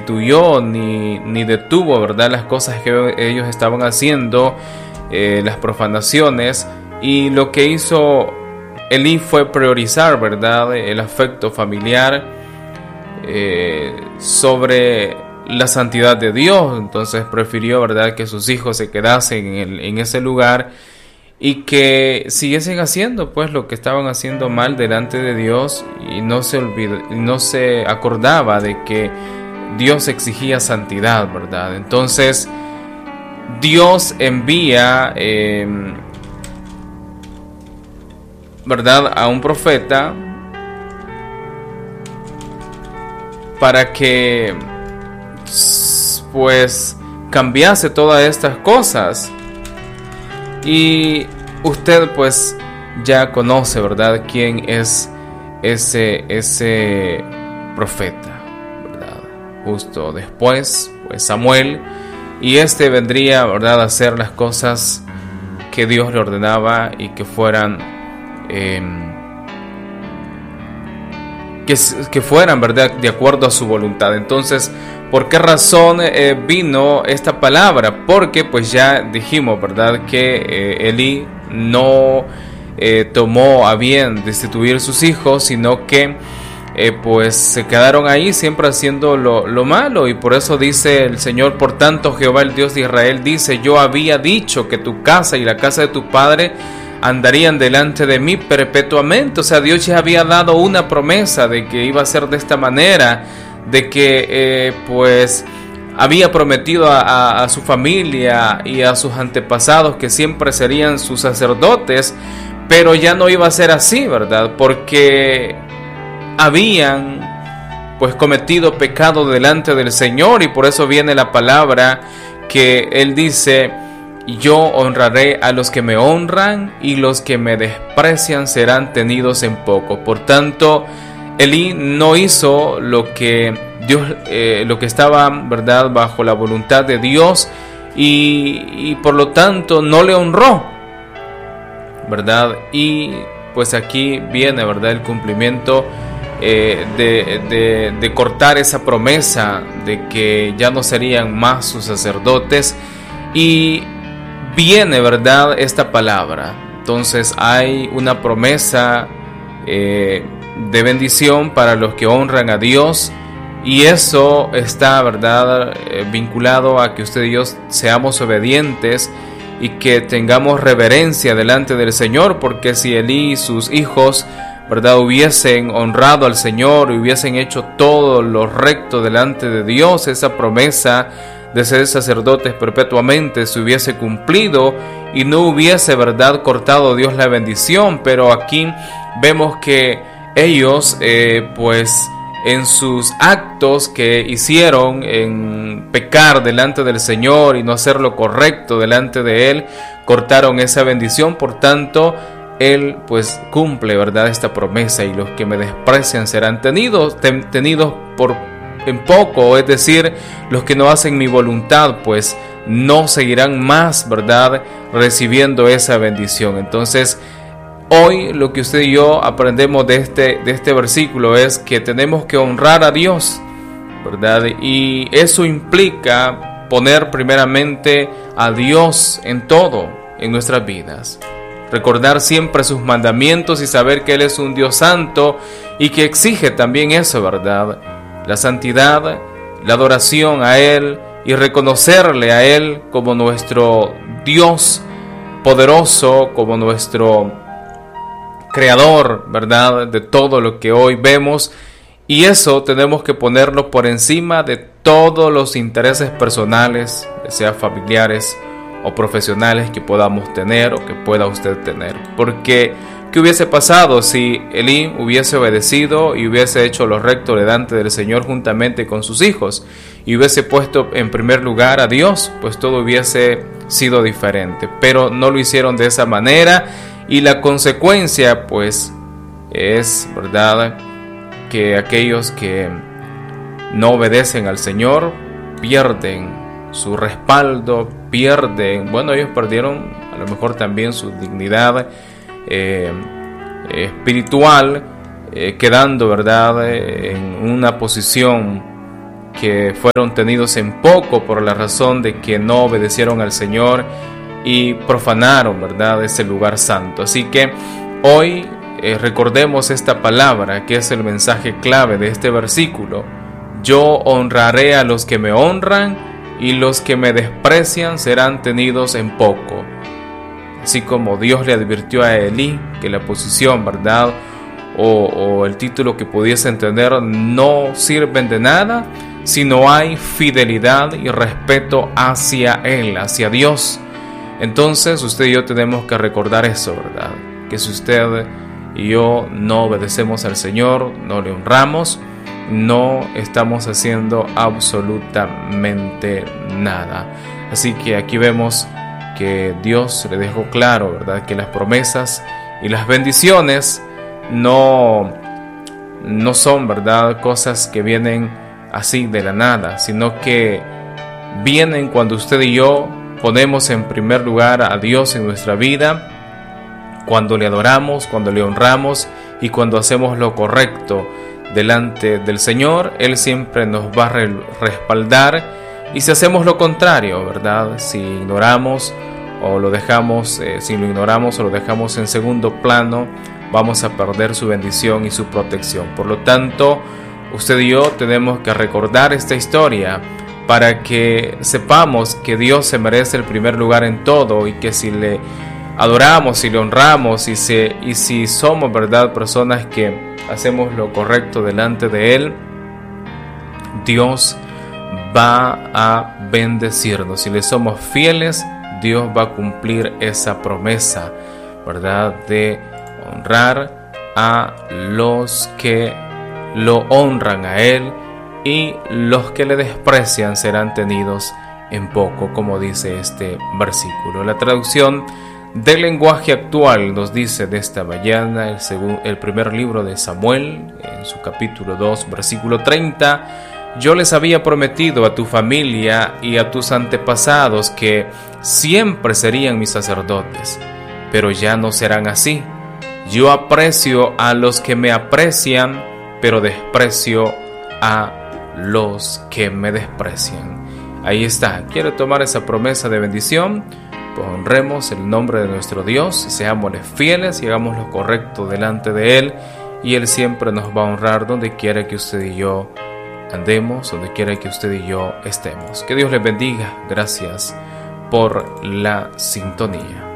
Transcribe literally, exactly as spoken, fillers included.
destituyó ni, ni detuvo, ¿verdad?, las cosas que ellos estaban haciendo, eh, las profanaciones, y lo que hizo Elí fue priorizar, ¿verdad?, el afecto familiar eh, sobre la santidad de Dios. Entonces prefirió, ¿verdad?, que sus hijos se quedasen en, el, en ese lugar y que siguiesen haciendo pues lo que estaban haciendo mal delante de Dios, y no se olvidó, no se acordaba de que Dios exigía santidad, ¿verdad? Entonces Dios envía eh, ¿verdad?, a un profeta para que pues cambiase todas estas cosas. Y usted pues ya conoce, ¿verdad?, quién es ese, ese profeta, ¿verdad? Justo después, pues Samuel, y este vendría, ¿verdad?, a hacer las cosas que Dios le ordenaba y que fueran eh, que, que fueran, ¿verdad?, de acuerdo a su voluntad. Entonces, ¿por qué razón eh, vino esta palabra? Porque pues ya dijimos, ¿verdad?, que eh, Elí no eh, tomó a bien destituir sus hijos, sino que eh, pues se quedaron ahí siempre haciendo lo, lo malo. Y por eso dice el Señor: por tanto Jehová, el Dios de Israel, dice: yo había dicho que tu casa y la casa de tu padre andarían delante de mí perpetuamente. O sea, Dios ya había dado una promesa de que iba a ser de esta manera, de que eh, pues había prometido a, a, a su familia y a sus antepasados que siempre serían sus sacerdotes, pero ya no iba a ser así, ¿verdad? Porque habían pues cometido pecado delante del Señor, y por eso viene la palabra que Él dice: yo honraré a los que me honran, y los que me desprecian serán tenidos en poco. Por tanto, Elí no hizo lo que Dios, eh, lo que estaba, ¿verdad?, bajo la voluntad de Dios, y, y por lo tanto no le honró, ¿verdad? Y pues aquí viene, ¿verdad?, el cumplimiento eh, de, de, de cortar esa promesa de que ya no serían más sus sacerdotes, y viene, ¿verdad?, esta palabra. Entonces hay una promesa eh, de bendición para los que honran a Dios, y eso está, ¿verdad?, eh, vinculado a que usted y yo seamos obedientes y que tengamos reverencia delante del Señor, porque si Elí y sus hijos, ¿verdad?, hubiesen honrado al Señor y hubiesen hecho todo lo recto delante de Dios, esa promesa de ser sacerdotes perpetuamente se hubiese cumplido y no hubiese, ¿verdad?, cortado Dios la bendición. Pero aquí vemos que ellos eh, pues en sus actos que hicieron, en pecar delante del Señor y no hacer lo correcto delante de Él, cortaron esa bendición. Por tanto, Él pues cumple, ¿verdad?, esta promesa: y los que me desprecian serán tenidos, ten, tenidos por en poco, es decir, los que no hacen mi voluntad pues no seguirán más, ¿verdad?, recibiendo esa bendición. Entonces, hoy lo que usted y yo aprendemos de este, de este versículo es que tenemos que honrar a Dios, ¿verdad? Y eso implica poner primeramente a Dios en todo en nuestras vidas. Recordar siempre sus mandamientos y saber que Él es un Dios santo y que exige también eso, ¿verdad? La santidad, la adoración a Él y reconocerle a Él como nuestro Dios poderoso, como nuestro creador, ¿verdad?, de todo lo que hoy vemos. Y eso tenemos que ponerlo por encima de todos los intereses personales, ya sea familiares o profesionales, que podamos tener o que pueda usted tener. Porque ¿qué hubiese pasado si Elí hubiese obedecido y hubiese hecho lo recto delante del Señor juntamente con sus hijos y hubiese puesto en primer lugar a Dios? Pues todo hubiese sido diferente, pero no lo hicieron de esa manera, y la consecuencia pues es, ¿verdad?, que aquellos que no obedecen al Señor pierden su respaldo, pierden, bueno, ellos perdieron a lo mejor también su dignidad eh, espiritual, eh, quedando, ¿verdad?, en una posición que fueron tenidos en poco por la razón de que no obedecieron al Señor y profanaron, ¿verdad?, ese lugar santo. Así que hoy eh, recordemos esta palabra, que es el mensaje clave de este versículo. Yo honraré a los que me honran, y los que me desprecian serán tenidos en poco. Así como Dios le advirtió a Elí que la posición, ¿verdad?, o, o el título que pudiese entender no sirven de nada si no hay fidelidad y respeto hacia Él, hacia Dios. Entonces usted y yo tenemos que recordar eso, ¿verdad? Que si usted y yo no obedecemos al Señor, no le honramos, no estamos haciendo absolutamente nada. Así que aquí vemos que Dios le dejó claro, ¿verdad?, que las promesas y las bendiciones no, no son, ¿verdad?, cosas que vienen así de la nada, sino que vienen cuando usted y yo ponemos en primer lugar a Dios en nuestra vida, cuando le adoramos, cuando le honramos y cuando hacemos lo correcto delante del Señor. Él siempre nos va a respaldar. Y si hacemos lo contrario, ¿verdad?, si ignoramos o lo dejamos, eh, si lo ignoramos o lo dejamos en segundo plano, vamos a perder su bendición y su protección. Por lo tanto, usted y yo tenemos que recordar esta historia para que sepamos que Dios se merece el primer lugar en todo, y que si le adoramos, si le honramos y, se, y si somos, ¿verdad?, personas que hacemos lo correcto delante de Él, Dios va a bendecirnos. Si le somos fieles, Dios va a cumplir esa promesa, ¿verdad?, de honrar a los que lo honran a Él, y los que le desprecian serán tenidos en poco, como dice este versículo. La traducción del lenguaje actual nos dice de esta mañana, el, segundo, el primer libro de Samuel, en su capítulo dos, versículo treinta: yo les había prometido a tu familia y a tus antepasados que siempre serían mis sacerdotes, pero ya no serán así. Yo aprecio a los que me aprecian, pero desprecio a los que me desprecian. Ahí está. ¿Quiere tomar esa promesa de bendición? Pues honremos el nombre de nuestro Dios, seámosle fieles y hagamos lo correcto delante de Él, y Él siempre nos va a honrar donde quiera que usted y yo andemos, donde quiera que usted y yo estemos. Que Dios les bendiga. Gracias por la sintonía.